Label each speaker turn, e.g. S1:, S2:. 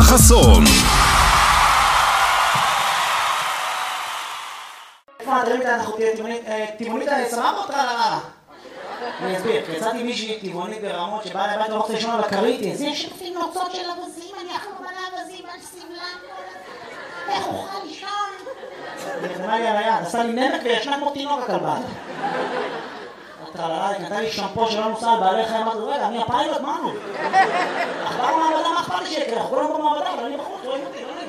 S1: חסון.
S2: אנחנו טבעונית סבבה או טרללה? אני אסביר, יצאתי מישהי טבעונית ברמות שבאה לבית לא רוצה לשמוע על הקריטי. זה שפים נוצות של אבזים, אני אכלו מלא אבזים על סבלם. איך אוכל לישון? היא נתנה לי על היד, עשה לי נמק וישנה כמו תינוק הכלבה. הטרללה, היא נתנה לי שמפו שלא נוסע על בעלי חיים, אמרתי, רגע, אני הפיילוט, מה נו? עכבר מעבדה, מה אכפת לי שיקרה? אנחנו כולם במעבדה, אבל אני בחוץ, רואים אותי, לא נגד.